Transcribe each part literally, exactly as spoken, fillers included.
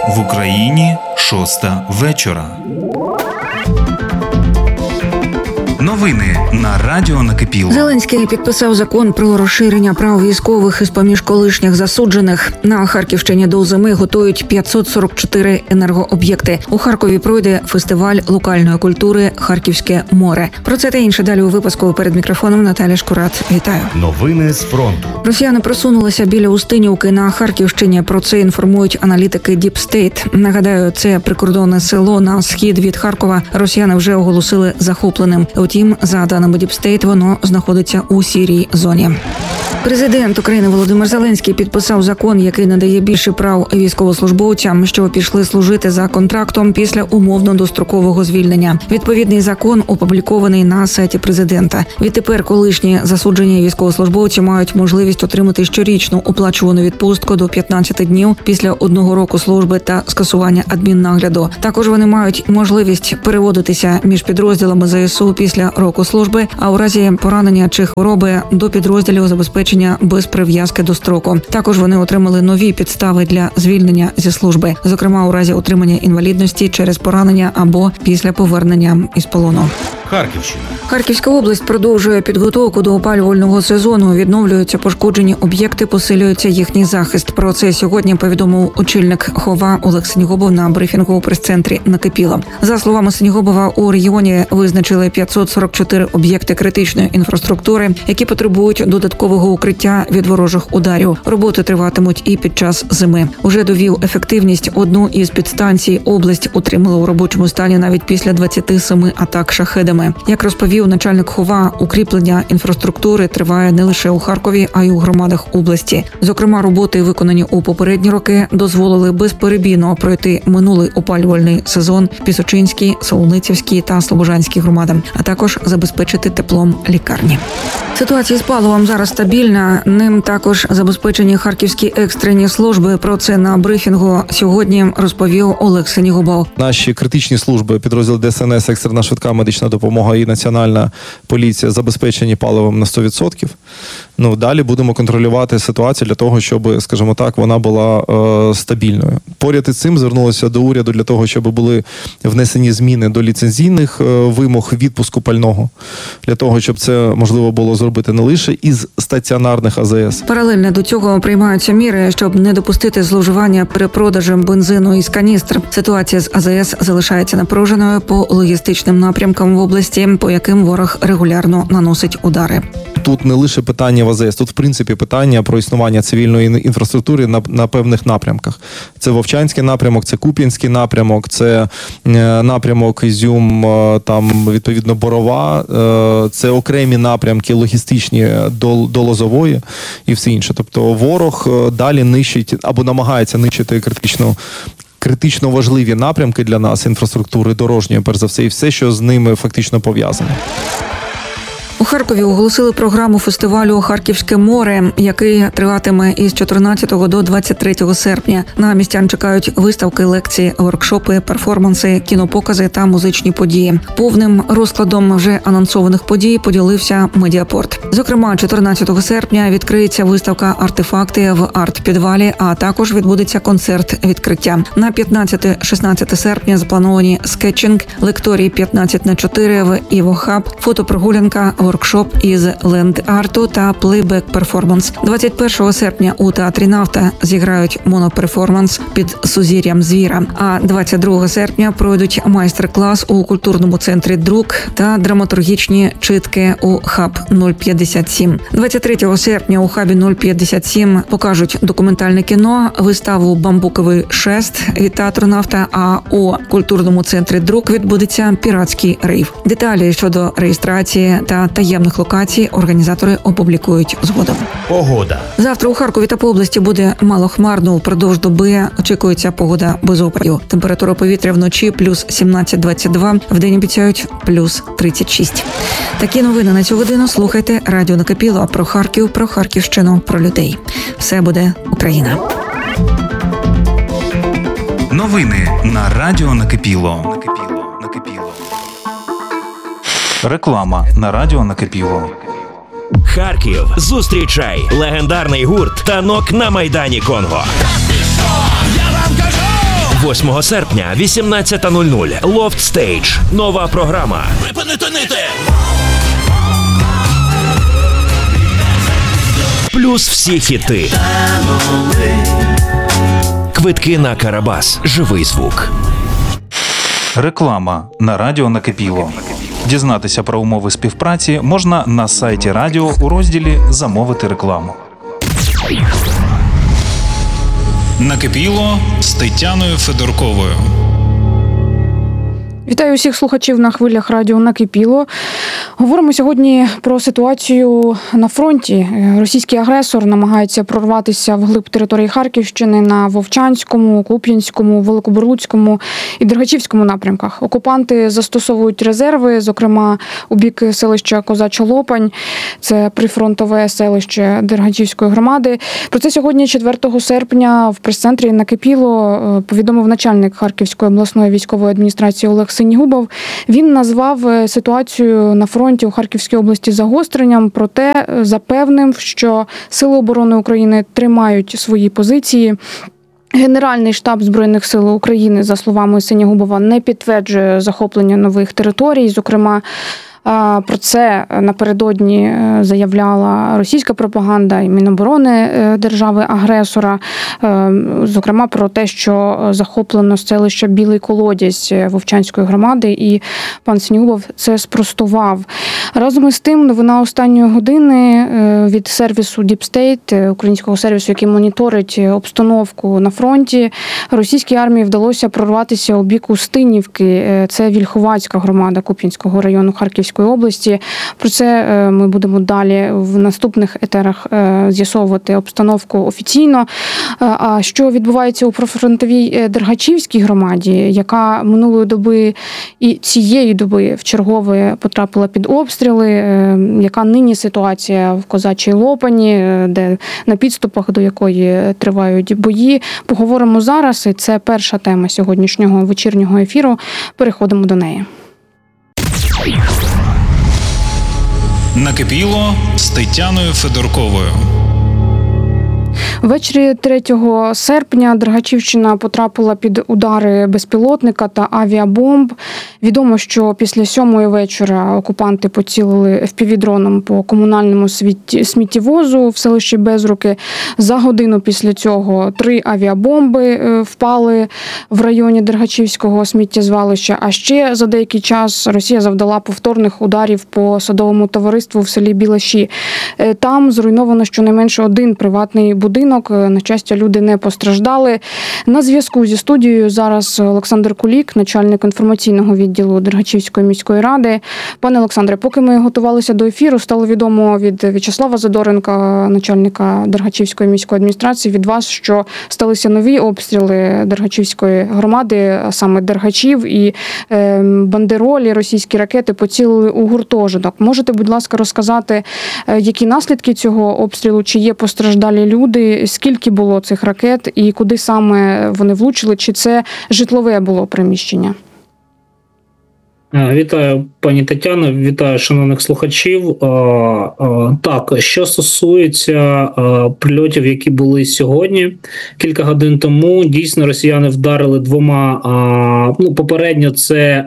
В Україні шоста вечора. Новини на Радіо Накипіло. Зеленський підписав закон про розширення прав військових із поміж колишніх засуджених. На Харківщині до зими готують п'ятсот сорок чотири енергооб'єкти. У Харкові пройде фестиваль локальної культури «Харківське море». Про це та інше далі у випуску. Перед мікрофоном Наталя Шкурат. Вітаю. Новини з фронту. Росіяни просунулися біля Устинівки на Харківщині. Про це інформують аналітики Deep State. Нагадаю, це прикордонне село на схід від Харкова. Росіяни вже оголосили захопленим. Втім, за даними Deep State, воно знаходиться у сірій зоні. Президент України Володимир Зеленський підписав закон, який надає більше прав військовослужбовцям, що пішли служити за контрактом після умовно-дострокового звільнення. Відповідний закон опублікований на сайті президента. Відтепер колишні засуджені військовослужбовці мають можливість отримати щорічну оплачувану відпустку до п'ятнадцяти днів після одного року служби та скасування адміннагляду. Також вони мають можливість переводитися між підрозділами ЗСУ після року служби, а у разі поранення чи хвороби до підрозділів забезпечення без прив'язки до строку. Також вони отримали нові підстави для звільнення зі служби, зокрема у разі отримання інвалідності через поранення або після повернення із полону. Харківщина. Харківська область продовжує підготовку до опалювального сезону. Відновлюються пошкоджені об'єкти, посилюється їхній захист. Про це сьогодні повідомив очільник ХОВА Олег Сенігубов на брифінгу у прес-центрі Накипіло. За словами Сенігубова, у регіоні визначили п'ятсот сорок чотири об'єкти критичної інфраструктури, які потребують додаткового укриття від ворожих ударів. Роботи триватимуть і під час зими. Уже довів ефективність. Одну із підстанцій область утримала у робочому стані навіть після двадцяти семи атак шахедами. Як розповів начальник ХОВА, укріплення інфраструктури триває не лише у Харкові, а й у громадах області. Зокрема, роботи, виконані у попередні роки, дозволили безперебійно пройти минулий опалювальний сезон Пісочинській, Солоницівській та Слобожанській громадам, а також забезпечити теплом лікарні. Ситуація з паливом зараз стабільна. Ним також забезпечені харківські екстрені служби. Про це на брифінгу сьогодні розповів Олег Сенігубов. Наші критичні служби, підрозділ ДСНС, екстрена швидка медична допомога і Національна поліція забезпечені паливом на сто відсотків. Ну, далі будемо контролювати ситуацію для того, щоб, скажімо так, вона була е, стабільною. Поряд із цим звернулося до уряду для того, щоб були внесені зміни до ліцензійних е, вимог відпуску пального. Для того, щоб це можливо було зробити не лише із стаціонарних А З С. Паралельно до цього приймаються міри, щоб не допустити зловживання перепродажем бензину із каністр. Ситуація з А З С залишається напруженою по логістичним напрямкам в області, по яким ворог регулярно наносить удари. Тут не лише питання в А З С, тут в принципі питання про існування цивільної інфраструктури на, на певних напрямках. Це Вовчанський напрямок, це Куп'янський напрямок, це е, напрямок Ізюм, е, там відповідно Борова, е, це окремі напрямки логістичні до, до Лозової і все інше. Тобто ворог далі нищить або намагається нищити критичну критично важливі напрямки для нас інфраструктури дорожньої, перш за все, і все, що з ними фактично пов'язане. У Харкові оголосили програму фестивалю «Харківське море», який триватиме із чотирнадцятого до двадцять третього серпня. На містян чекають виставки, лекції, воркшопи, перформанси, кінопокази та музичні події. Повним розкладом вже анонсованих подій поділився Медіапорт. Зокрема, чотирнадцятого серпня відкриється виставка «Артефакти» в арт-підвалі, а також відбудеться концерт відкриття. На п'ятнадцяте-шістнадцяте серпня заплановані скетчинг, лекторій п'ятнадцять на чотири в Іво-хаб, фотопрогулянка, воркшоп із ленд-арту та плейбек-перформанс. двадцять першого серпня у театрі «Нафта» зіграють моноперформанс під сузір'ям звіра. А двадцять другого серпня пройдуть майстер-клас у культурному центрі «Друк» та драматургічні читки у хаб нуль п'ятдесят сім. двадцять третього серпня у хабі нуль п'ятдесят сім покажуть документальне кіно, виставу «Бамбуковий шест» від театру «Нафта», а у культурному центрі «Друк» відбудеться піратський рейв. Деталі щодо реєстрації та таємних локацій організатори опублікують згодом. Погода. Завтра у Харкові та по області буде малохмарно. Впродовж доби очікується погода без опадів. Температура повітря вночі плюс сімнадцять двадцять два, вдень обіцяють плюс тридцять шість. Такі новини на цю годину слухайте Радіо Накипіло. Про Харків, про Харківщину, про людей. Все буде Україна. Новини на Радіо Накипіло. Накипіло. Накипіло. Реклама на Радіо Накипіло. Харків. Зустрічай легендарний гурт «Танок на Майдані Конго». восьмого серпня, вісімнадцята нуль нуль. Loft Stage. Нова програма. Припинити нити! Плюс всі хіти. Квитки на Карабас. Живий звук. Реклама на радіо накипіло. Дізнатися про умови співпраці можна на сайті радіо у розділі «Замовити рекламу». Накипіло з Тетяною Федорковою. Вітаю усіх слухачів на хвилях радіо «Накипіло». Говоримо сьогодні про ситуацію на фронті. Російський агресор намагається прорватися вглиб території Харківщини на Вовчанському, Куп'янському, Великобурлуцькому і Дергачівському напрямках. Окупанти застосовують резерви, зокрема у бік селища Козача Лопань. Це прифронтове селище Дергачівської громади. Про це сьогодні, четвертого серпня, в прес-центрі «Накипіло» повідомив начальник Харківської обласної військової адміністрації Олег Синігубов. Він назвав ситуацію на фронті у Харківській області загостренням, проте запевнив, що Сили оборони України тримають свої позиції. Генеральний штаб Збройних сил України, за словами Синігубова, не підтверджує захоплення нових територій. Зокрема, про це напередодні заявляла російська пропаганда і Міноборони держави-агресора, зокрема про те, що захоплено селище Білий Колодязь Вовчанської громади, і пан Синігубов це спростував. Разом із тим, новина останньої години від сервісу Deep State, українського сервісу, який моніторить обстановку на фронті. Російській армії вдалося прорватися у бік Устинівки, це Вільховацька громада Куп'янського району Харківської області. Про це ми будемо далі в наступних етерах з'ясовувати обстановку офіційно. А що відбувається у прифронтовій Дергачівській громаді, яка минулої доби і цієї доби вчергове потрапила під обстріли, яка нині ситуація в Козачій Лопані, де на підступах до якої тривають бої. Поговоримо зараз, і це перша тема сьогоднішнього вечірнього ефіру. Переходимо до неї. Накипіло з Тетяною Федорковою. Ввечері третього серпня Дергачівщина потрапила під удари безпілотника та авіабомб. Відомо, що після сьомої вечора окупанти поцілили еф пі ві-дроном по комунальному сміттєвозу в селищі Безруки. За годину після цього три авіабомби впали в районі Дергачівського сміттєзвалища. А ще за деякий час Росія завдала повторних ударів по садовому товариству в селі Білаші. Там зруйновано щонайменше один приватний будинок. На щастя, люди не постраждали. На зв'язку зі студією зараз Олександр Кулік, начальник інформаційного відділу Дергачівської міської ради. Пане Олександре, поки ми готувалися до ефіру, стало відомо від В'ячеслава Задоренка, начальника Дергачівської міської адміністрації, від вас, що сталися нові обстріли Дергачівської громади, а саме Дергачів, і е, бандеролі, російські ракети поцілили у гуртожиток. Можете, будь ласка, розказати, які наслідки цього обстрілу, чи є постраждалі люди, скільки було цих ракет і куди саме вони влучили, чи це житлове було приміщення? Вітаю, пані Тетяно, вітаю шановних слухачів. Так, що стосується прильотів, які були сьогодні, кілька годин тому, дійсно росіяни вдарили двома, ну, попередньо це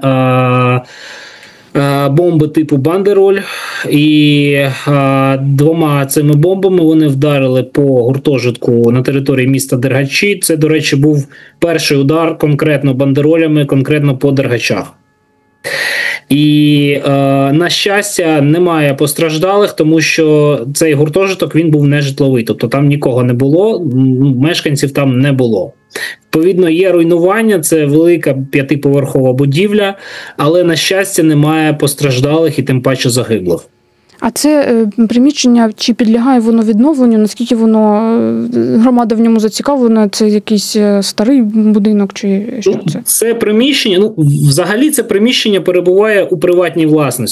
бомби типу «Бандероль», і а, двома цими бомбами вони вдарили по гуртожитку на території міста Дергачі. Це, до речі, був перший удар конкретно бандеролями, конкретно по Дергачах. І, е, на щастя, немає постраждалих, тому що цей гуртожиток, він був нежитловий, тобто там нікого не було, мешканців там не було. Відповідно, є руйнування, це велика п'ятиповерхова будівля, але, на щастя, немає постраждалих і тим паче загиблих. А це приміщення, чи підлягає воно відновленню? Наскільки воно, громада в ньому зацікавлена? Це якийсь старий будинок чи що це? Це приміщення, ну, взагалі це приміщення перебуває у приватній власності.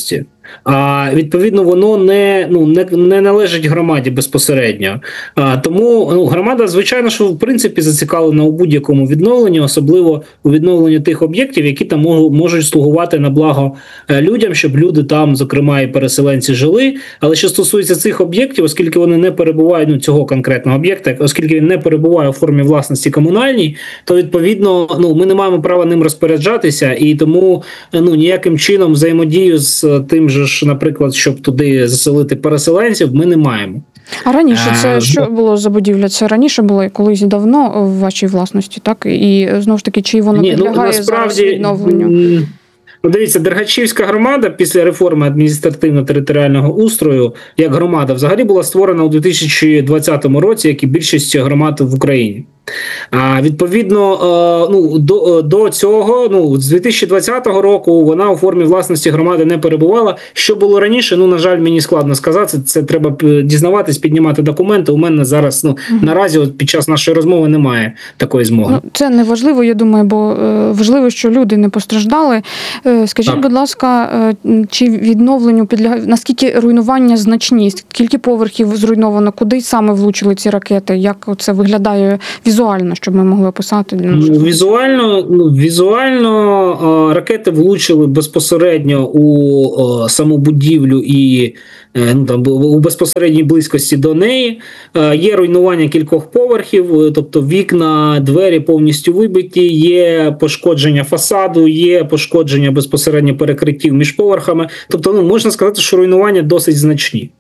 А відповідно, воно не, ну, не, не належить громаді безпосередньо. А, тому ну, громада, звичайно, що в принципі зацікавлена у будь-якому відновленні, особливо у відновленні тих об'єктів, які там можуть слугувати на благо людям, щоб люди там, зокрема, і переселенці жили. Але що стосується цих об'єктів, оскільки вони не перебувають, ну, цього конкретного об'єкта, оскільки він не перебуває у формі власності комунальній, то відповідно, ну, ми не маємо права ним розпоряджатися, і тому, ну, ніяким чином взаємодію з тим же ж, наприклад, щоб туди заселити переселенців, ми не маємо. А раніше це а, що було за будівля? Це раніше було колись давно в вашій власності, так? І знову ж таки, чи воно Ні, підлягає ну, зараз відновленню? Ну, дивіться, Дергачівська громада після реформи адміністративно-територіального устрою, як громада, взагалі була створена у дві тисячі двадцятому році, як і більшість громад в Україні. А відповідно, ну, до, до цього, ну, з дві тисячі двадцятого року вона у формі власності громади не перебувала. Що було раніше, ну, на жаль, мені складно сказати. Це треба дізнаватись, піднімати документи. У мене зараз, ну, угу. наразі от під час нашої розмови немає такої змоги. Ну, це не важливо, я думаю, бо е, важливо, що люди не постраждали. Е, скажіть, так. будь ласка, е, чи відновленню підлягає, наскільки руйнування значні? Скільки поверхів зруйновано? Куди саме влучили ці ракети? Як це виглядає візуально, щоб ми могли описати? Для ну, візуально, ну, візуально е, ракети влучили безпосередньо у е, саму будівлю і ну, там, у безпосередній близькості до неї. Е, є руйнування кількох поверхів, тобто вікна, двері повністю вибиті, є пошкодження фасаду, є пошкодження безпосередньо перекриттів між поверхами. Тобто, ну, можна сказати, що руйнування досить значні.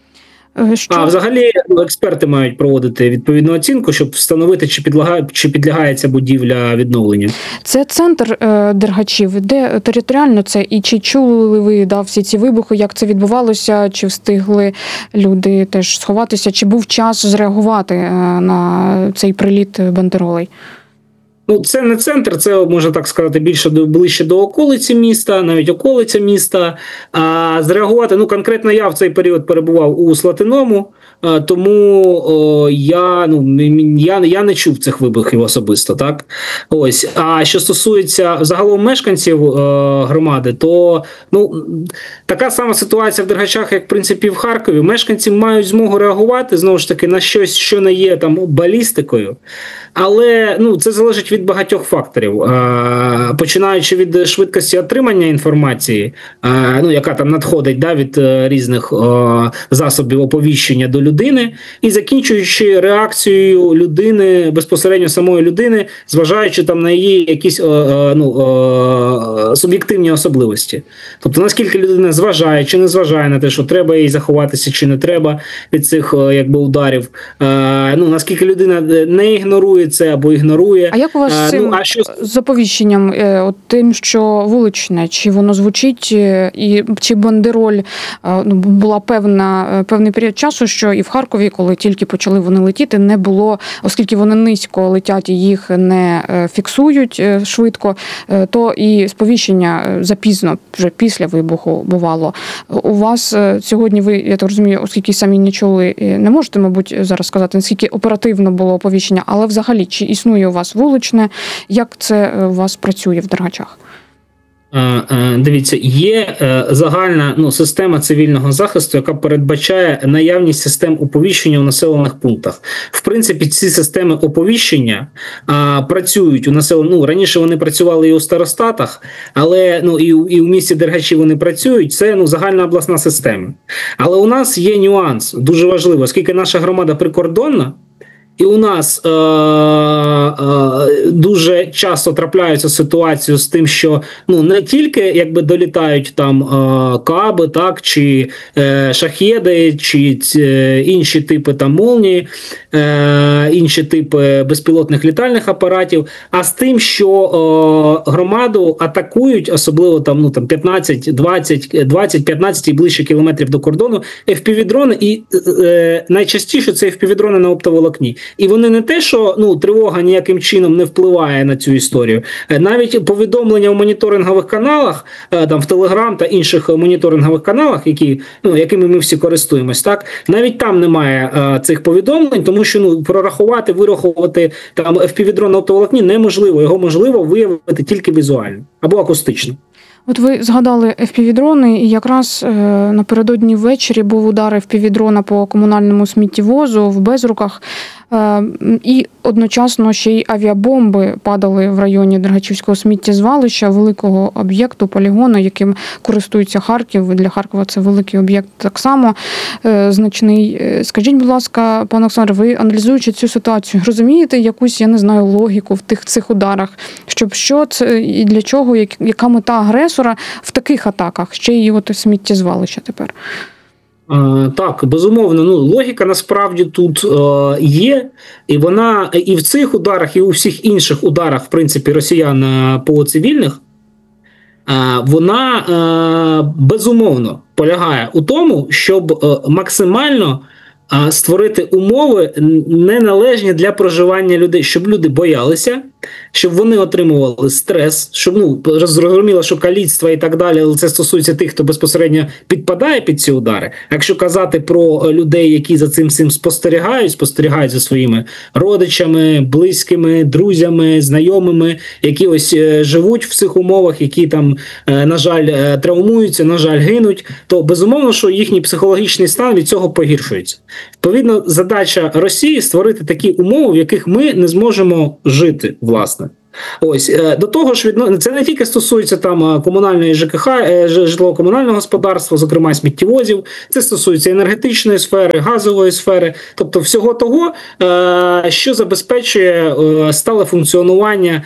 Що? А взагалі експерти мають проводити відповідну оцінку, щоб встановити, чи підлягає, чи підлягає ця будівля відновленню. Це центр е, Дергачів, де територіально це, і чи чули ви да, всі ці вибухи, як це відбувалося, чи встигли люди теж сховатися, чи був час зреагувати е, на цей приліт бандеролей? Ну, це не центр, це, можна так сказати, більше до, ближче до околиці міста, навіть околиця міста. А зреагувати, ну, конкретно я в цей період перебував у Слатиному, а, тому о, я, ну, я, я не чув цих вибухів особисто, так? Ось. А що стосується загалом мешканців о, громади, то, ну, така сама ситуація в Дергачах, як, в принципі, в Харкові. Мешканці мають змогу реагувати, знову ж таки, на щось, що не є там балістикою. Але, ну, це залежить від багатьох факторів, а, починаючи від швидкості отримання інформації, а, ну, яка там надходить, да, від а, різних а, засобів оповіщення до людини, і закінчуючи реакцією людини, безпосередньо самої людини, зважаючи там на її якісь а, а, ну, а, суб'єктивні особливості. Тобто, наскільки людина зважає чи не зважає на те, що треба їй заховатися чи не треба від цих а, якби, ударів, а, ну, наскільки людина не ігнорує це або ігнорує. А як у вас з цим ну, що... з оповіщенням, от тим, що вуличне, чи воно звучить, і чи бандероль, ну, була певна, певний період часу, що і в Харкові, коли тільки почали вони летіти, не було, оскільки вони низько летять і їх не фіксують швидко, то і сповіщення запізно, вже після вибуху бувало. У вас сьогодні, ви, я так розумію, оскільки самі не чули, не можете, мабуть, зараз сказати, наскільки оперативно було оповіщення, але взагалі, чи існує у вас вуличне, як це у вас працює в Дергачах? Дивіться, є загальна, ну, система цивільного захисту, яка передбачає наявність систем оповіщення у населених пунктах. В принципі, ці системи оповіщення а, працюють у населених, ну, раніше вони працювали і у старостатах, але, ну, і, і у місті Дергачі вони працюють, це, ну, загальна обласна система. Але у нас є нюанс, дуже важливий, оскільки наша громада прикордонна, і у нас е- е- дуже часто трапляються ситуації з тим, що, ну, не тільки якби долітають там е- каби, так, чи е- шахеди, чи е- інші типи там молнії, е- інші типи безпілотних літальних апаратів, а з тим, що е- громаду атакують, особливо там, ну, там п'ятнадцять, двадцять, двадцять, п'ятнадцять і ближче кілометрів до кордону, еф пі ві-дрони, і е- найчастіше це еф пі ві-дрони на оптоволокні. І вони не те, що, ну, тривога ніяким чином не впливає на цю історію. Навіть повідомлення в моніторингових каналах, там в Телеграм та інших моніторингових каналах, які, ну, якими ми всі користуємось, так, навіть там немає а, цих повідомлень, тому що, ну, прорахувати, вирахувати там еф пі ві-дрон на оптоволокні неможливо. Його можливо виявити тільки візуально або акустично. От ви згадали еф пі ві-дрони, і якраз е, напередодні ввечері був удар еф пі ві-дрона по комунальному сміттєвозу в Безруках, е, і одночасно ще й авіабомби падали в районі Дергачівського сміттєзвалища, великого об'єкту, полігону, яким користується Харків. Для Харкова це великий об'єкт так само е, значний. Скажіть, будь ласка, пане Олександре, ви, аналізуючи цю ситуацію, розумієте якусь, я не знаю, логіку в тих цих ударах? Щоб що це і для чого, як, яка мета агресора в таких атаках, ще й от сміттєзвалища тепер? Е, так, безумовно, ну, логіка насправді тут е, є, і вона і в цих ударах, і у всіх інших ударах, в принципі, росіян е, по цивільних, е, вона е, безумовно полягає у тому, щоб е, максимально е, створити умови неналежні для проживання людей, щоб люди боялися, щоб вони отримували стрес, щоб, ну, зрозуміло, що каліцтва і так далі, але це стосується тих, хто безпосередньо підпадає під ці удари. А якщо казати про людей, які за цим всім спостерігають, спостерігають за своїми родичами, близькими, друзями, знайомими, які ось живуть в цих умовах, які там, на жаль, травмуються, на жаль, гинуть, то безумовно, що їхній психологічний стан від цього погіршується. Відповідно, задача Росії – створити такі умови, в яких ми не зможемо жити, власне. Ось, до того ж, відно... це не тільки стосується там комунальної ЖКХ, житлово-комунального господарства, зокрема сміттєвозів, це стосується енергетичної сфери, газової сфери, тобто всього того, що забезпечує стале функціонування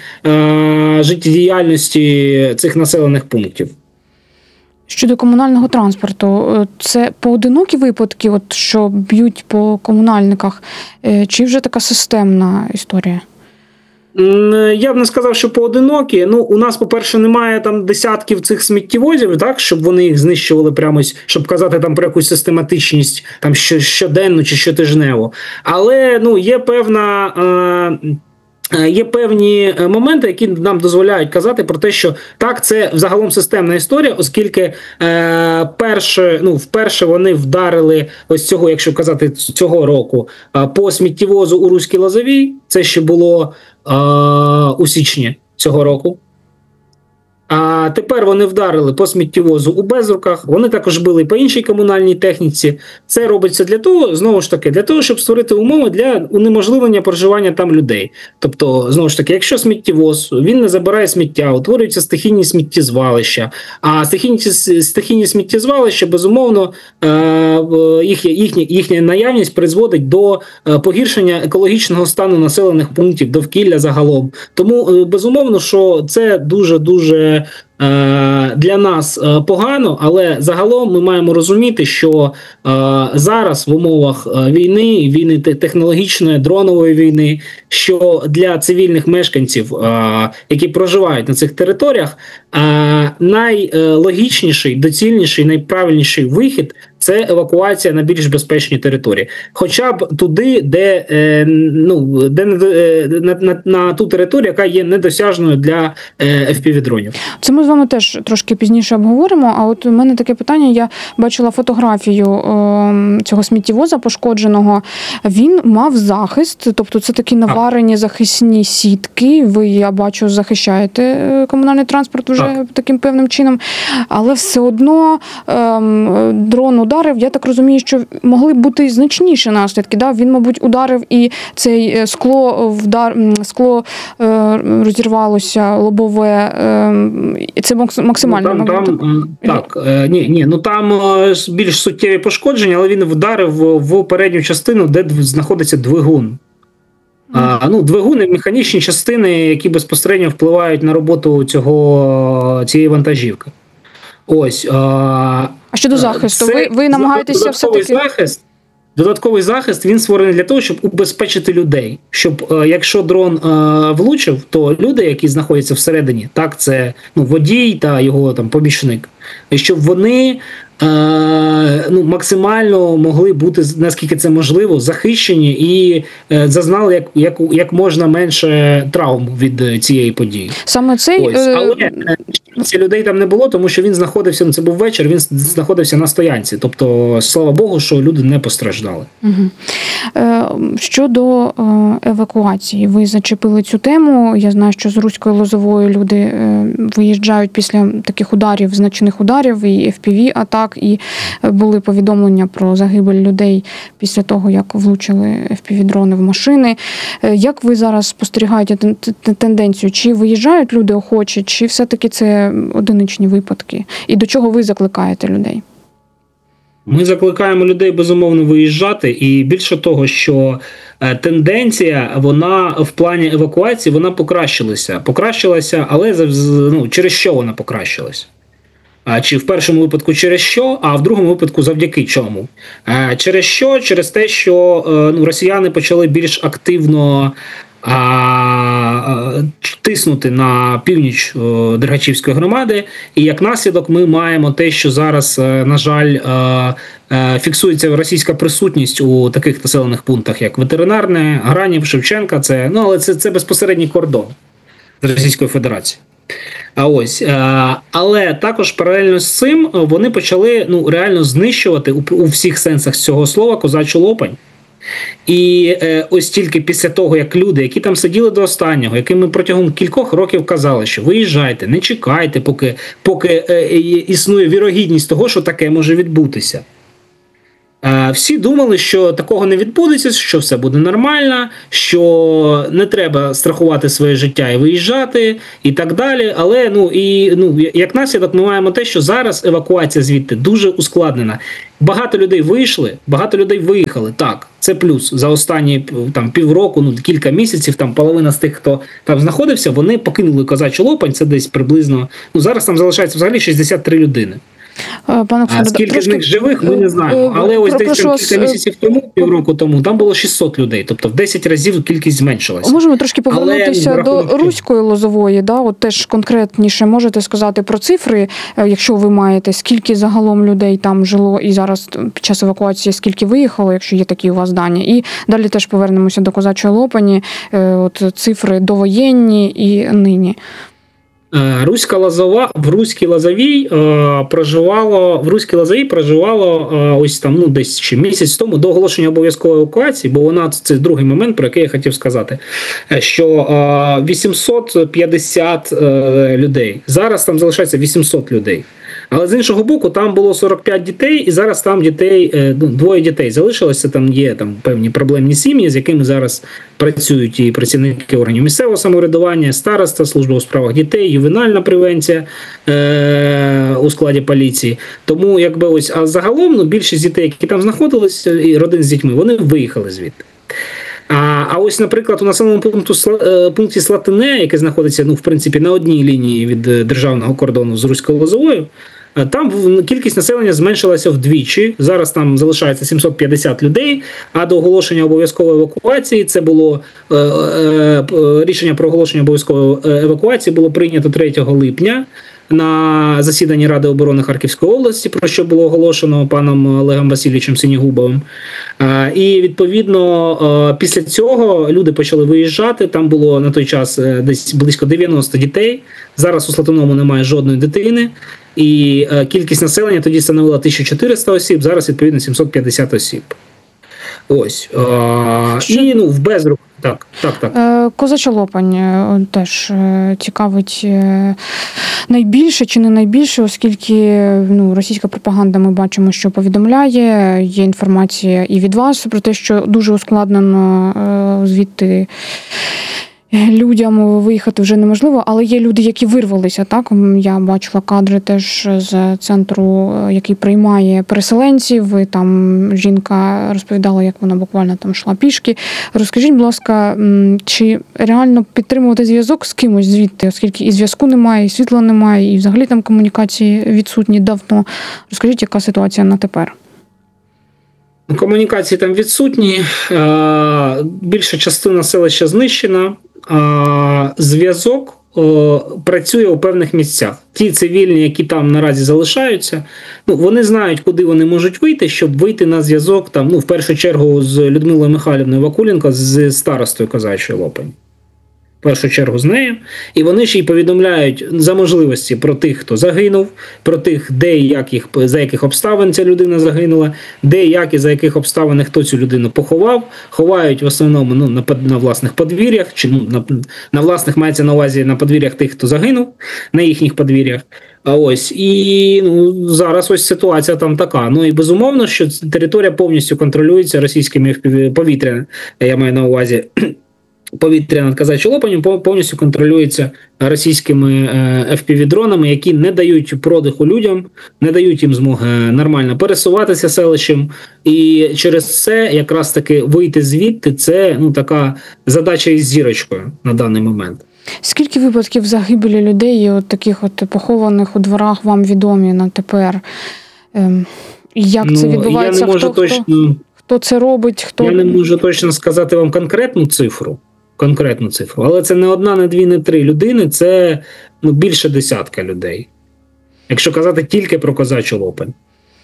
життєдіяльності цих населених пунктів. Щодо комунального транспорту, це поодинокі випадки, от, що б'ють по комунальниках, чи вже така системна історія? Я б не сказав, що поодинокі. Ну, у нас, по-перше, немає там десятків цих сміттєвозів, так, щоб вони їх знищували прямо, щоб казати там про якусь систематичність там щоденну чи щотижнево. Але, ну, є певна... Е- Є певні моменти, які нам дозволяють казати про те, що так, це взагалом системна історія, оскільки е, перше, ну, вперше вони вдарили ось цього, якщо казати цього року, е, по сміттєвозу у Руській Лозовій, це ще було е, у січні цього року. А тепер вони вдарили по сміттєвозу у Безруках, вони також били по іншій комунальній техніці. Це робиться для того, знову ж таки, для того, щоб створити умови для унеможливлення проживання там людей. Тобто, знову ж таки, якщо сміттєвоз, він не забирає сміття, утворюються стихійні сміттєзвалища, а стихійні, стихійні сміттєзвалища, безумовно, їх, їхня, їхня наявність призводить до погіршення екологічного стану населених пунктів, довкілля загалом. Тому, безумовно, що це дуже-дуже для нас погано, але загалом ми маємо розуміти, що зараз в умовах війни, війни технологічної, дронової війни, що для цивільних мешканців, які проживають на цих територіях, найлогічніший, доцільніший, найправильніший вихід – це евакуація на більш безпечні території. Хоча б туди, де, ну, де на, на, на ту територію, яка є недосяжною для еф пі ві-дронів. Це ми з вами теж трошки пізніше обговоримо, а от у мене таке питання, я бачила фотографію о, цього сміттєвоза пошкодженого, він мав захист, тобто це такі наварені захисні сітки, ви, я бачу, захищаєте комунальний транспорт вже так. Таким певним чином, але все одно ем, дрон ударив, я так розумію, що могли б бути значніші наслідки, да? Він, мабуть, ударив і цей скло, вдар, скло е, розірвалося, лобове, е, це максимально. Ну, там, там, так, е, ні, ні, ну там е, більш суттєві пошкодження, але він вдарив в передню частину, де знаходиться двигун. А, ну, двигуни, механічні частини, які безпосередньо впливають на роботу цього, цієї вантажівки. Ось. А, а щодо захисту, це, ви, ви намагаєтеся все-таки... Захист, додатковий захист, він створений для того, щоб убезпечити людей. Щоб, е, якщо дрон е, влучив, то люди, які знаходяться всередині, так, це ну, водій та його там помічник, щоб вони е, ну, максимально могли бути, наскільки це можливо, захищені і е, зазнали як, як, як можна менше травм від цієї події. Саме цей... Ось, але людей там не було, тому що він знаходився, ну це був вечір, він знаходився на стоянці. Тобто, слава Богу, що люди не постраждали. Угу. Е, щодо е, евакуації, ви зачепили цю тему. Я знаю, що з Руської Лозової люди е, виїжджають після таких ударів, значних ударів, і еф пі ві-атак, і були повідомлення про загибель людей після того, як влучили еф пі ві-дрони в машини. Е, як ви зараз спостерігаєте тенденцію? Чи виїжджають люди охочі, чи все-таки це одиничні випадки? І до чого ви закликаєте людей? Ми закликаємо людей, безумовно, виїжджати. І більше того, що тенденція, вона в плані евакуації, вона покращилася. Покращилася, але ну, через що вона покращилася? Чи в першому випадку через що, а в другому випадку завдяки чому? Через що? Через те, що ну, росіяни почали більш активно а, тиснути на північ о, Дергачівської громади, і як наслідок ми маємо те, що зараз, на жаль, а, а, фіксується російська присутність у таких населених пунктах, як Ветеринарне, Гранів, Шевченка, це, ну, але це, це безпосередній кордон з Російською Федерацією. А ось, але також паралельно з цим вони почали ну, реально знищувати у, у всіх сенсах цього слова Козачу Лопань. І е, ось тільки після того, як люди, які там сиділи до останнього, яким ми протягом кількох років казали, що виїжджайте, не чекайте, поки, поки е, існує вірогідність того, що таке може відбутися. Е, всі думали, що такого не відбудеться, що все буде нормально, що не треба страхувати своє життя і виїжджати, і так далі. Але ну, і, ну, як наслідок ми маємо те, що зараз евакуація звідти дуже ускладнена. Багато людей вийшли, багато людей виїхали. Так, це плюс. За останні там, півроку, ну, кілька місяців, там половина з тих, хто там знаходився, вони покинули Козачу Лопань, це десь приблизно, ну, зараз там залишається взагалі шістдесят три людини. Пане а скільки трошки... з них живих, ми не знаємо. Але ось десь там кілька місяців тому, півроку тому, там було шістсот людей. Тобто в десять разів кількість зменшилася. Можемо трошки повернутися Але... до Руської Лозової. Да? От теж конкретніше можете сказати про цифри, якщо ви маєте, скільки загалом людей там жило і зараз під час евакуації, скільки виїхало, якщо є такі у вас дані. І далі теж повернемося до Козачої Лопані. От цифри довоєнні і нині. Руська Лозова, в Руській Лозовій е, проживало, в Руській Лозовій проживало е, ось там, ну, десь ще місяць тому до оголошення обов'язкової евакуації, бо вона, це другий момент, про який я хотів сказати, що е, вісімсот п'ятдесят е, людей, зараз там залишається вісімсот людей. Але з іншого боку, там було сорок п'ять дітей, і зараз там дітей, ну, двоє дітей залишилося, там є там певні проблемні сім'ї, з якими зараз працюють і працівники органів місцевого самоврядування, староста, служба у справах дітей, ювенальна превенція е- у складі поліції. Тому, якби ось, а загалом, ну, більшість дітей, які там знаходилися, і родин з дітьми, вони виїхали звідти. А, а ось, наприклад, у населеному пункту, пункті Слатине, який знаходиться, ну, в принципі, на одній лінії від державного кордону з Руською Лозовою, там кількість населення зменшилася вдвічі. Зараз там залишається сімсот п'ятдесят людей, а до оголошення обов'язкової евакуації, це було е, е, рішення про оголошення обов'язкової евакуації було прийнято третього липня на засіданні Ради оборони Харківської області, про що було оголошено паном Олегом Васильовичем Синігубовим. І, відповідно, після цього люди почали виїжджати. Там було на той час десь близько дев'яносто дітей. Зараз у Слатиному немає жодної дитини. І кількість населення тоді становила тисяча чотириста осіб, зараз, відповідно, сімсот п'ятдесят осіб. Ось. Що? І, ну, в безрух. Так, так, так. Козача Лопань теж цікавить найбільше чи не найбільше, оскільки ну, російська пропаганда, ми бачимо, що повідомляє, є інформація і від вас про те, що дуже ускладнено звідти людям виїхати вже неможливо, але є люди, які вирвалися, так? Я бачила кадри теж з центру, який приймає переселенців, і там жінка розповідала, як вона буквально там йшла пішки. Розкажіть, будь ласка, чи реально підтримувати зв'язок з кимось звідти, оскільки і зв'язку немає, і світла немає, і взагалі там комунікації відсутні давно. Розкажіть, яка ситуація на тепер? Комунікації там відсутні, більша частина селища знищена, зв'язок працює у певних місцях. Ті цивільні, які там наразі залишаються, ну, вони знають, куди вони можуть вийти, щоб вийти на зв'язок, там, ну, в першу чергу з Людмилою Михайлівною Вакуленко, з старостою Козачої Лопань. в першу чергу з нею, і вони ще й повідомляють за можливості про тих, хто загинув, про тих, де і як їх, за яких обставин ця людина загинула, де і як і за яких обставин хто цю людину поховав, ховають в основному ну, на, на власних подвір'ях, чи ну, на, на власних мається на увазі на подвір'ях тих, хто загинув, на їхніх подвір'ях. А ось, і ну, зараз ось ситуація там така. Ну і безумовно, що територія повністю контролюється російськими повітря, я маю на увазі, повітря над Казачою Лопанью повністю контролюється російськими еф пі ві-дронами, які не дають продиху людям, не дають їм змоги нормально пересуватися селищем. І через це якраз таки вийти звідти – це ну, така задача із зірочкою на даний момент. Скільки випадків загибелі людей, от таких от похованих у дворах, вам відомі на тепер? Ем, як ну, це відбувається? Я не можу хто, точно, хто, хто це робить? Хто... Я не можу точно сказати вам конкретну цифру, конкретну цифру, але це не одна, не дві, не три людини, це ну, більше десятка людей. Якщо казати тільки про Козачу Лопань.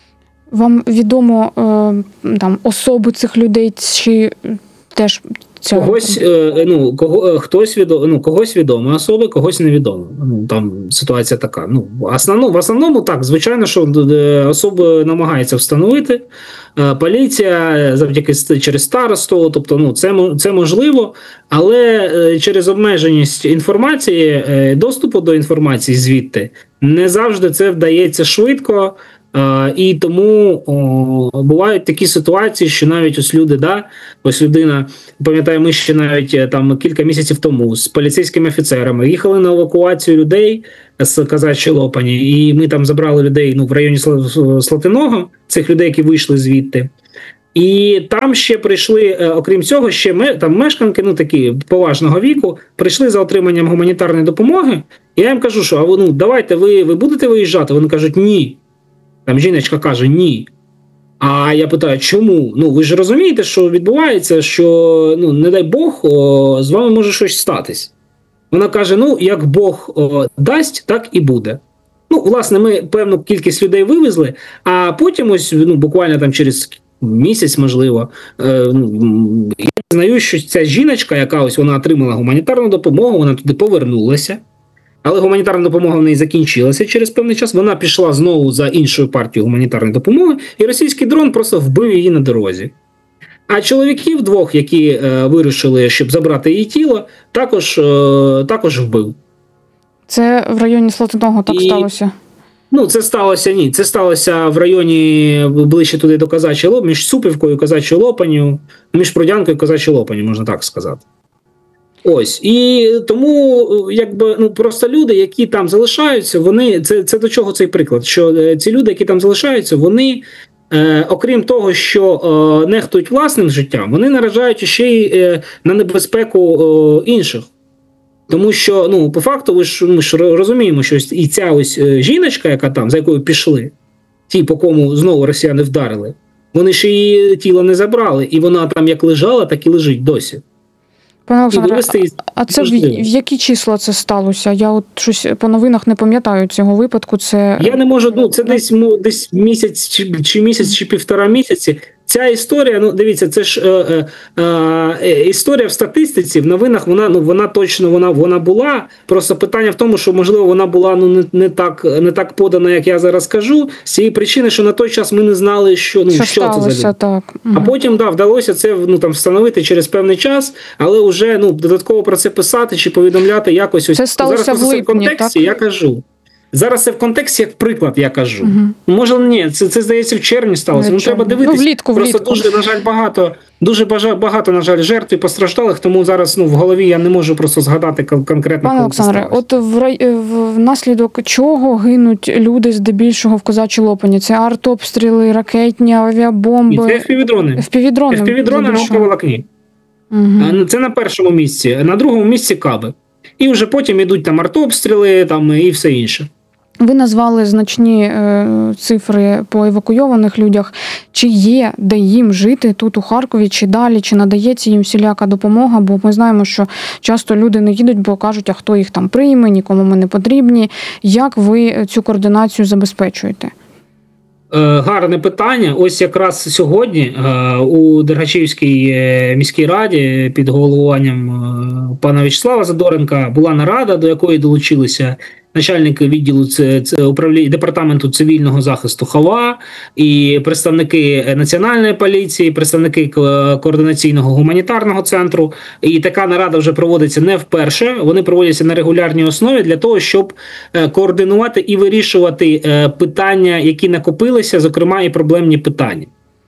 Вам відомо е, там, особи цих людей, чи теж... Цього. Когось, ну, кого, хтось відомо, ну, когось відомо особи, когось невідомо. Ну, там ситуація така. Ну, основно, в основному так, звичайно, що особи намагаються встановити. Поліція завдяки через старосту, тобто ну, це, це можливо, але через обмеженість інформації, доступу до інформації звідти, не завжди це вдається швидко. Uh, і тому о, бувають такі ситуації, що навіть ось люди, да, ось людина, пам'ятаю, ми ще навіть там кілька місяців тому з поліцейськими офіцерами їхали на евакуацію людей з Казачої Лопані, і ми там забрали людей ну, в районі Слатиного, цих людей, які вийшли звідти. І там ще прийшли, окрім цього, ще там мешканки, ну такі поважного віку, прийшли за отриманням гуманітарної допомоги. І я їм кажу, що а ну, давайте ви, ви будете виїжджати? Вони кажуть, ні. Там жіночка каже, ні. А я питаю, чому? Ну, ви ж розумієте, що відбувається, що, ну, не дай Бог, о, з вами може щось статись. Вона каже, ну, як Бог о, дасть, так і буде. Ну, власне, ми певну кількість людей вивезли, а потім ось, ну, буквально там через місяць, можливо, е, ну, я знаю, що ця жіночка, яка ось вона отримала гуманітарну допомогу, вона туди повернулася. Але гуманітарна допомога в неї закінчилася через певний час. Вона пішла знову за іншою партією гуманітарної допомоги, і російський дрон просто вбив її на дорозі. А чоловіків двох, які е, вирішили, щоб забрати її тіло, також, е, також вбив. Це в районі Слатиного так і, сталося? Ну, це сталося, ні. Це сталося в районі, ближче туди до Казачої Лопані, між Супівкою і Казачою Лопанью, між Продянкою і Казачою Лопанью, можна так сказати. Ось, і тому, якби, ну, просто люди, які там залишаються, вони, це, це до чого цей приклад, що ці люди, які там залишаються, вони, е, окрім того, що е, нехтують власним життям, вони наражають ще й е, на небезпеку е, інших. Тому що, ну, по факту, ви ж, ми ж розуміємо, що і ця ось жіночка, яка там, за якою пішли, ті, по кому знову росіяни вдарили, вони ж її тіло не забрали, і вона там як лежала, так і лежить досі. Пане Олександре, а це в, в які числа це сталося? Я от щось по новинах не пам'ятаю цього випадку. Це я не можу, ну це десь десь місяць чи, чи місяць, чи півтора місяці. Ця історія, ну дивіться, це ж е, е, е, історія в статистиці, в новинах вона ну вона точно вона вона була. Просто питання в тому, що можливо вона була ну не, не так не так подана, як я зараз кажу. З цієї причини, що на той час ми не знали, що ну що, що сталося, це за так. А потім да вдалося це ну там встановити через певний час, але вже ну додатково про це писати чи повідомляти якось ось це сталося зараз в липні, в контексті. Так? Я кажу. Зараз це в контексті, як приклад, я кажу. Угу. Може, ні, це, це здається, в червні сталося. Ну, треба дивитися. Ну, влітку, Просто влітку. дуже, на жаль, багато, дуже багато, на жаль, жертв і постраждалих, тому зараз ну, в голові я не можу просто згадати конкретно. Пане Олександре, от в, внаслідок чого гинуть люди здебільшого в Козачій Лопані? Це артобстріли, ракетні, авіабомби? І це еф пі ві-дрони. еф пі ві-дрони. еф пі ві-дрони на оптоволокні. Угу. Це на першому місці. На другому місці каби. І вже потім йдуть там артобстріли там, і все інше. Ви назвали значні е, цифри по евакуйованих людях. Чи є де їм жити тут у Харкові, чи далі, чи надається їм всіляка допомога? Бо ми знаємо, що часто люди не їдуть, бо кажуть, а хто їх там прийме, нікому ми не потрібні. Як ви цю координацію забезпечуєте? Гарне питання. Ось якраз сьогодні у Дергачівській міській раді під головуванням пана В'ячеслава Задоренка була нарада, до якої долучилися начальники відділу це, це управління департаменту цивільного захисту ХОВА і представники Національної поліції, представники координаційного гуманітарного центру. І така нарада вже проводиться не вперше. Вони проводяться на регулярній основі для того, щоб координувати і вирішувати питання, які накопилися, зокрема і проблемні питання.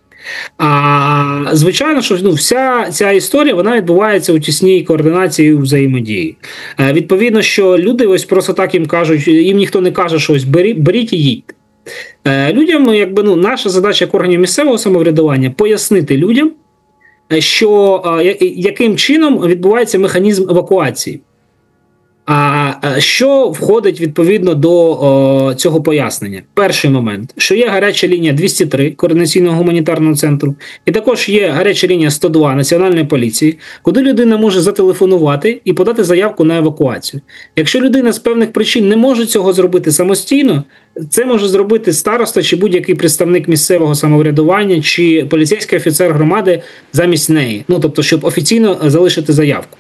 А звичайно, що ну, вся ця історія вона відбувається у тісній координації і взаємодії. Е, відповідно, що люди ось просто так їм кажуть, їм ніхто не каже, що ось беріть, беріть і їдьте. Е, людям, якби ну, наша задача як органів місцевого самоврядування пояснити людям, що е, яким чином відбувається механізм евакуації. А що входить відповідно до о, цього пояснення? Перший момент, що є гаряча лінія двісті три координаційного гуманітарного центру, і також є гаряча лінія сто два Національної поліції, куди людина може зателефонувати і подати заявку на евакуацію. Якщо людина з певних причин не може цього зробити самостійно, це може зробити староста чи будь-який представник місцевого самоврядування чи поліцейський офіцер громади замість неї. Ну, тобто, щоб офіційно залишити заявку.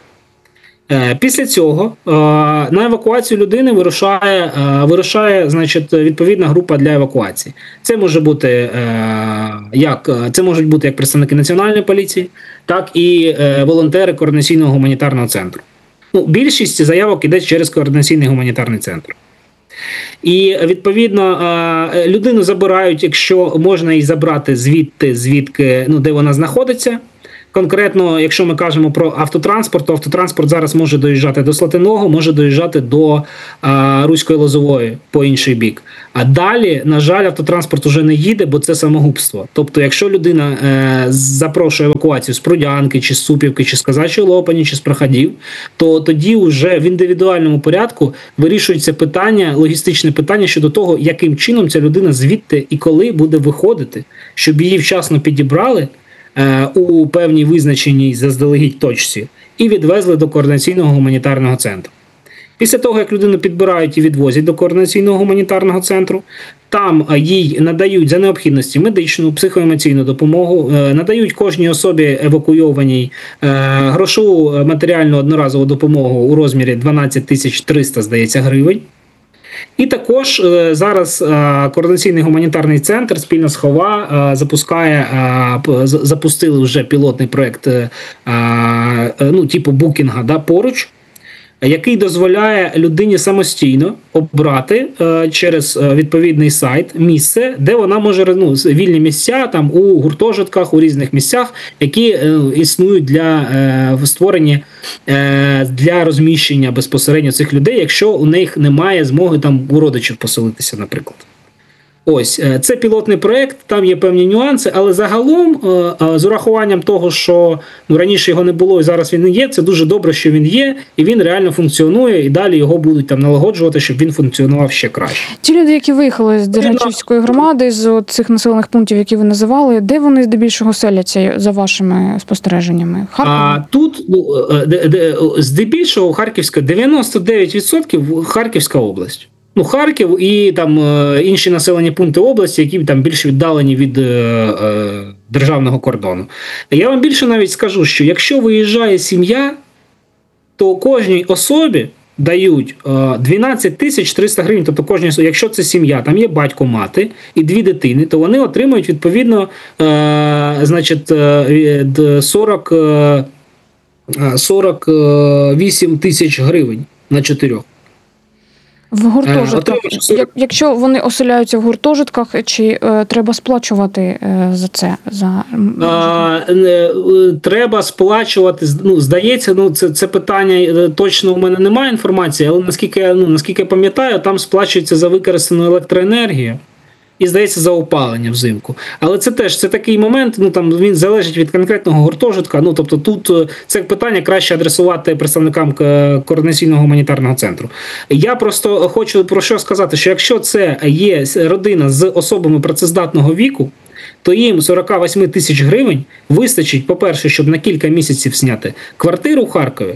Після цього на евакуацію людини вирушає, вирушає, значить, відповідна група для евакуації. Це може бути як це можуть бути як представники Національної поліції, так і волонтери координаційного гуманітарного центру. Ну, більшість заявок іде через координаційний гуманітарний центр. І, відповідно, людину забирають, якщо можна її забрати звідти, звідки, ну, де вона знаходиться. Конкретно, якщо ми кажемо про автотранспорт, то автотранспорт зараз може доїжджати до Слатиного, може доїжджати до а, Руської Лозової по інший бік. А далі, на жаль, автотранспорт уже не їде, бо це самогубство. Тобто, якщо людина е, запрошує евакуацію з Прудянки, чи з Супівки, чи з Казачої Лопані, чи з Проходів, то тоді вже в індивідуальному порядку вирішується питання, логістичне питання щодо того, яким чином ця людина звідти і коли буде виходити, щоб її вчасно підібрали у певній визначеній заздалегідь точці і відвезли до координаційного гуманітарного центру. Після того, як людину підбирають і відвозять до координаційного гуманітарного центру, там їй надають за необхідності медичну, психоемоційну допомогу, надають кожній особі евакуйованій грошову матеріальну одноразову допомогу у розмірі дванадцять тисяч триста, здається, гривень. І також е, зараз е, координаційний гуманітарний центр спільно з ХОВА е, запускає, е, запустили вже пілотний проєкт е, е, ну, типу букінга, да, поруч, який дозволяє людині самостійно обрати е, через відповідний сайт місце, де вона може, ну, вільні місця там у гуртожитках, у різних місцях, які е, існують для е, створення, е, для розміщення безпосередньо цих людей, якщо у них немає змоги там у родичів поселитися, наприклад. Ось, це пілотний проєкт, там є певні нюанси, але загалом, з урахуванням того, що ну, раніше його не було і зараз він не є, це дуже добре, що він є, і він реально функціонує, і далі його будуть там налагоджувати, щоб він функціонував ще краще. Ті люди, які виїхали з Дергачівської громади, з цих населених пунктів, які ви називали, де вони здебільшого селяться, за вашими спостереженнями? А тут, ну, здебільшого, Харківська, дев'яносто дев'ять відсотків Харківська область. Ну, Харків і там е, інші населені пункти області, які там більш віддалені від е, е, державного кордону. Я вам більше навіть скажу, що якщо виїжджає сім'я, то кожній особі дають е, дванадцять тисяч триста гривень, тобто кожній, якщо це сім'я, там є батько, мати і дві дитини, то вони отримують відповідно е, значить, е, сорок, е, сорок вісім тисяч гривень на чотирьох. В гуртожитках, як, якщо вони оселяються в гуртожитках, чи е, треба сплачувати е, за це? За... А, е, треба сплачувати, ну, здається, ну, це, це питання, точно у мене немає інформації, але наскільки, ну, наскільки я пам'ятаю, там сплачується за використану електроенергію. І, здається, за опалення взимку. Але це теж, це такий момент, ну там він залежить від конкретного гуртожитка, ну тобто тут це питання краще адресувати представникам координаційного гуманітарного центру. Я просто хочу про що сказати, що якщо це є родина з особами працездатного віку, то їм сорок вісім тисяч гривень вистачить, по-перше, щоб на кілька місяців зняти квартиру в Харкові,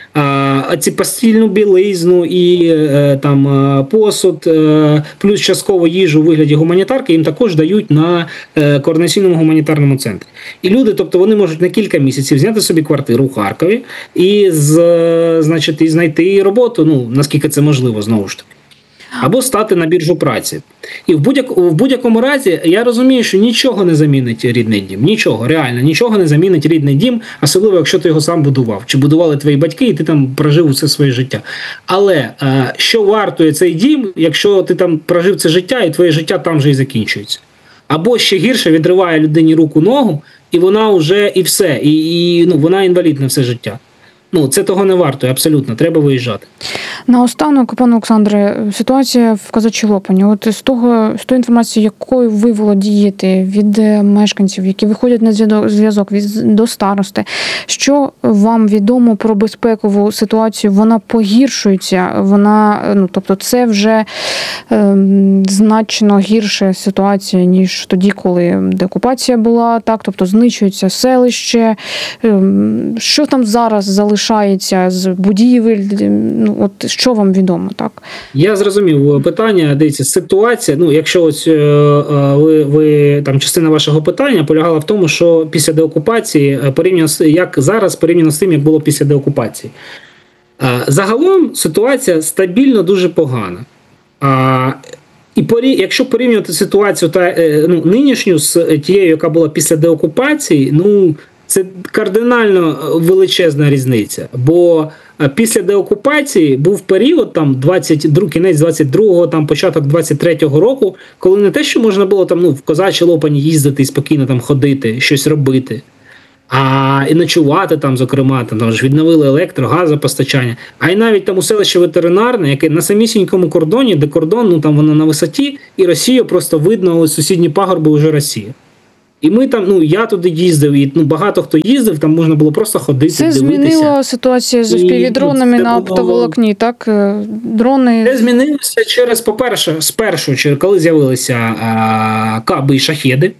А ці постільну білизну і е, там е, посуд, е, плюс частково їжу у вигляді гуманітарки їм також дають на е, координаційному гуманітарному центрі. І люди, тобто вони можуть на кілька місяців зняти собі квартиру в Харкові і, з, значить, і знайти роботу, ну, наскільки це можливо, знову ж таки. Або стати на біржу праці. І в, будь-як, в будь-якому разі я розумію, що нічого не замінить рідний дім. Нічого, реально, нічого не замінить рідний дім, особливо, якщо ти його сам будував. Чи будували твої батьки, і ти там прожив усе своє життя. Але е, що вартує цей дім, якщо ти там прожив це життя, і твоє життя там же і закінчується? Або ще гірше, відриває людині руку-ногу, і вона вже і все, і, і ну, вона інвалід на все життя. Ну, це того не вартує, абсолютно, треба виїжджати. Наостанок, пане Олександре, ситуація в Козачій Лопані. От з того, з тої інформації, якою ви володієте від мешканців, які виходять на зв'язок від, до старости, що вам відомо про безпекову ситуацію? Вона погіршується, вона, ну, тобто це вже е, значно гірша ситуація, ніж тоді, коли деокупація була, так, тобто знищується селище. Е, що там зараз залишається з будівель? Ну, от що вам відомо, так? Я зрозумів питання. Дивіться, ситуація, ну, якщо ось е, ви, ви, там, частина вашого питання полягала в тому, що після деокупації, порівняно з, як зараз, порівняно з тим, як було після деокупації. Е, загалом ситуація стабільно дуже погана. А, і порі, якщо порівнювати ситуацію та, е, ну, нинішню з тією, яка була після деокупації, ну, це кардинально величезна різниця, бо після деокупації був період, там, двадцять другий, кінець двадцять другого, там, початок двадцять третього року, коли не те, що можна було там, ну, в Козачій Лопані їздити і спокійно там ходити, щось робити, а і ночувати там, зокрема, там, там ж відновили електро, газопостачання, а й навіть там у селище Ветеринарне, яке на самісінькому кордоні, де кордон, ну там воно на висоті, і Росію просто видно, ось сусідні пагорби вже Росія. І ми там, ну, я туди їздив, і ну, багато хто їздив, там можна було просто ходити, це дивитися. Це змінило ситуацію з впівдронами на оптоволокні, так? Дрони... Це змінилося через, по-перше, спершу, коли з'явилися а, каби і шахеди,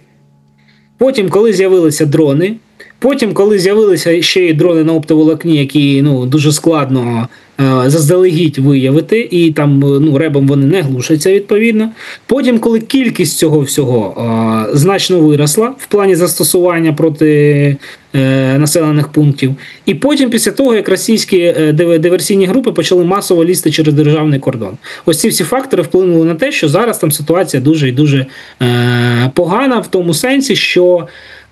потім, коли з'явилися дрони, потім, коли з'явилися ще й дрони на оптоволокні, які, ну, дуже складно заздалегідь виявити, і там, ну, ребом вони не глушаться, відповідно. Потім, коли кількість цього всього а, значно виросла в плані застосування проти е, населених пунктів, і потім після того, як російські е, диверсійні групи почали масово лізти через державний кордон. Ось ці всі фактори вплинули на те, що зараз там ситуація дуже і дуже е, погана в тому сенсі, що,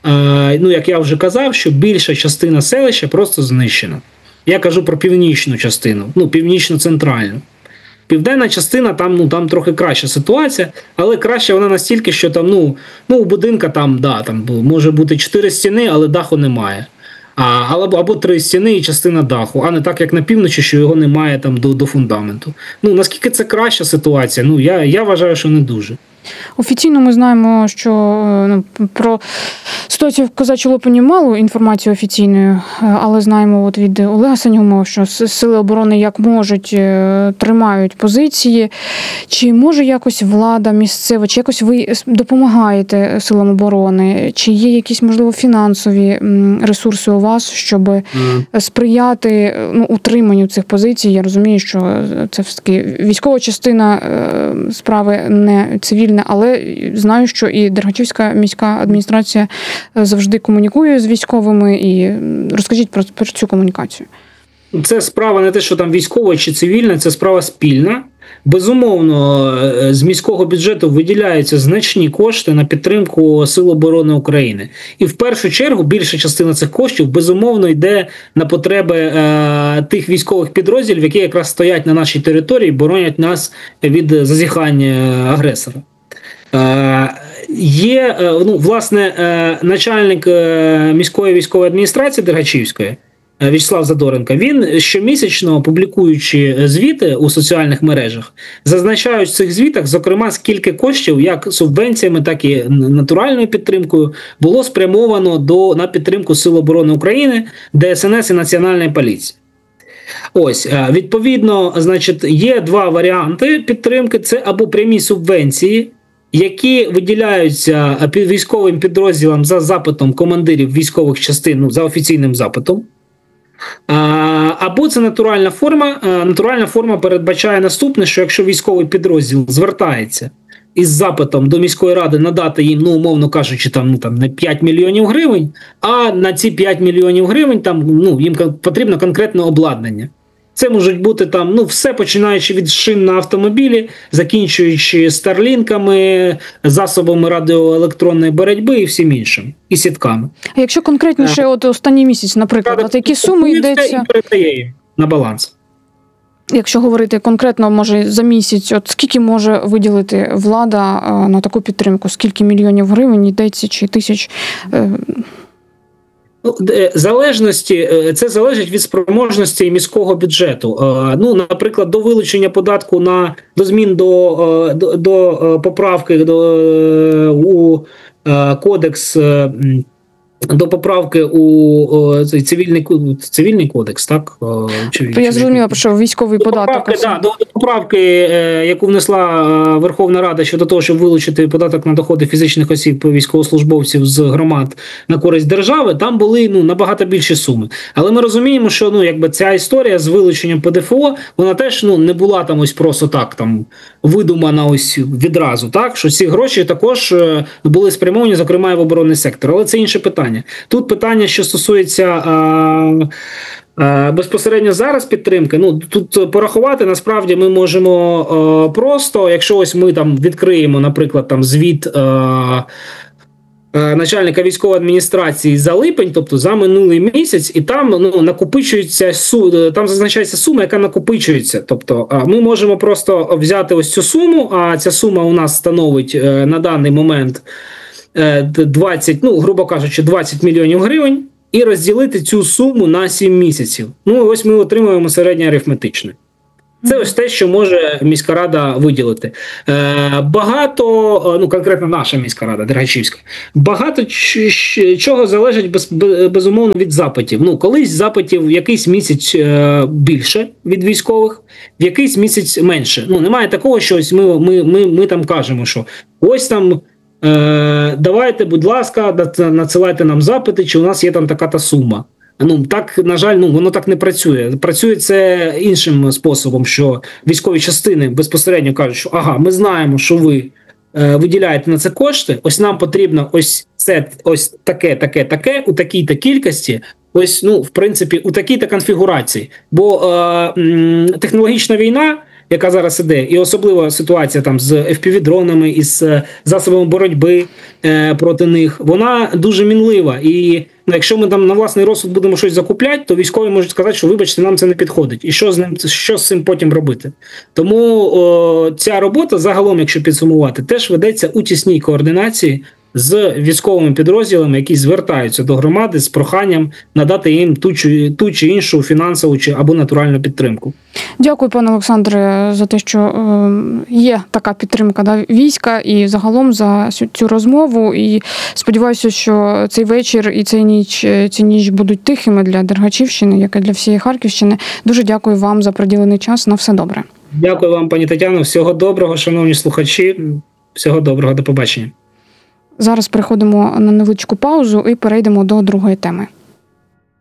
е, ну, як я вже казав, що більша частина селища просто знищена. Я кажу про північну частину, ну, північно-центральну. Південна частина, там, ну, там трохи краща ситуація, але краща вона настільки, що там, ну, ну у будинка там, да, там може бути чотири стіни, але даху немає. А, або, або три стіни і частина даху, а не так, як на півночі, що його немає там до, до фундаменту. Ну, наскільки це краща ситуація? Ну, я, я вважаю, що не дуже. Офіційно ми знаємо, що, ну, про ситуацію в Козачій Лопані мало інформації офіційної, але знаємо от від Олега Сенігумова, що сили оборони як можуть тримають позиції. Чи може якось влада місцева, чи якось ви допомагаєте силам оборони? Чи є якісь, можливо, фінансові ресурси у вас, щоб mm. сприяти, ну, утриманню цих позицій? Я розумію, що це все-таки військова частина справи, не цивільна, але знаю, що і Дергачівська міська адміністрація завжди комунікує з військовими. І розкажіть про, про цю комунікацію. Це справа не те, що там військова чи цивільна, це справа спільна. Безумовно, з міського бюджету виділяються значні кошти на підтримку Сил оборони України. І в першу чергу більша частина цих коштів, безумовно, йде на потреби е, тих військових підрозділів, які якраз стоять на нашій території, боронять нас від зазіхання агресора. Е, є, е, ну, власне, е, начальник е, міської військової адміністрації Дергачівської, В'ячеслав Задоренко, він щомісячно, публікуючи звіти у соціальних мережах, зазначають в цих звітах, зокрема, скільки коштів, як субвенціями, так і натуральною підтримкою, було спрямовано до, на підтримку Сил оборони України, Де Ес Ен Ес і Національної поліції. Ось, відповідно, значить, є два варіанти підтримки. Це або прямі субвенції, які виділяються військовим підрозділам за запитом командирів військових частин, ну, за офіційним запитом. Або це натуральна форма. Натуральна форма передбачає наступне, що якщо військовий підрозділ звертається із запитом до міської ради надати їм, ну, умовно кажучи, там, ну, там не п'ять мільйонів гривень, а на ці п'ять мільйонів гривень там, ну, їм потрібно конкретне обладнання. Це можуть бути там, ну, все, починаючи від шин на автомобілі, закінчуючи старлінками, засобами радіоелектронної боротьби і всім іншим, і сітками. А якщо конкретніше, от останній місяць, наприклад, от які суми йдеться? І передає їм на баланс. Якщо говорити конкретно, може, за місяць, от скільки може виділити влада на таку підтримку? Скільки мільйонів гривень йдеться, чи тисяч? Залежності, це залежить від спроможності міського бюджету. Ну, наприклад, до вилучення податку на до змін до, до, до поправки до у кодекс. До поправки у цивільний, цивільний кодекс, так? Чи, Я зрозуміла, що військовий до податок. Поправки, да, до, до поправки, яку внесла Верховна Рада щодо того, щоб вилучити податок на доходи фізичних осіб військовослужбовців з громад на користь держави, там були, ну, набагато більші суми. Але ми розуміємо, що, ну, якби ця історія з вилученням ПДФО, вона теж, ну, не була там ось просто так там видумана ось відразу, так? Що ці гроші також були спрямовані, зокрема, і в оборонний сектор. Але це інше питання. Тут питання, що стосується а, а, безпосередньо зараз підтримки, ну, тут порахувати насправді ми можемо а, просто, якщо ось ми там відкриємо, наприклад, там звіт а, а, начальника військової адміністрації за липень, тобто за минулий місяць, і там, ну, накопичується, там зазначається сума, яка накопичується. Тобто а, ми можемо просто взяти ось цю суму, а ця сума у нас становить а, на даний момент двадцять, ну, грубо кажучи, двадцять мільйонів гривень, і розділити цю суму на сім місяців. Ну, ось ми отримуємо середнє арифметичне. Це ось те, що може міська рада виділити. Багато, ну, конкретно наша міська рада, Дергачівська, багато чого залежить без, безумовно від запитів. Ну, колись запитів в якийсь місяць більше від військових, в якийсь місяць менше. Ну, немає такого, що ось ми, ми, ми, ми там кажемо, що ось там Е, давайте, будь ласка, надсилайте нам запити, чи у нас є там така-та сума. Ну, так, на жаль, ну, воно так не працює. Працює це іншим способом, що військові частини безпосередньо кажуть, що ага, ми знаємо, що ви е, виділяєте на це кошти, ось нам потрібно ось це, ось таке, таке, таке, у такій-то кількості, ось, ну, в принципі, у такій-то конфігурації. Бо е, м, технологічна війна, яка зараз іде, і особлива ситуація там з еф пі ві-дронами, із засобами боротьби е, проти них, вона дуже мінлива. І ну, якщо ми там на власний розсуд будемо щось закупляти, то військові можуть сказати, що вибачте, нам це не підходить. І що з ним, що з цим потім робити? Тому о, ця робота загалом, якщо підсумувати, теж ведеться у тісній координації з військовими підрозділами, які звертаються до громади з проханням надати їм ту чи, ту чи іншу фінансову чи або натуральну підтримку. Дякую, пане Олександре, за те, що е, є така підтримка, да, війська, і загалом за цю розмову. І сподіваюся, що цей вечір і цей ніч, ці ніч будуть тихими для Дергачівщини, як і для всієї Харківщини. Дуже дякую вам за приділений час. На все добре. Дякую вам, пані Тетяно. Всього доброго, шановні слухачі. Всього доброго. До побачення. Зараз переходимо на невеличку паузу і перейдемо до другої теми.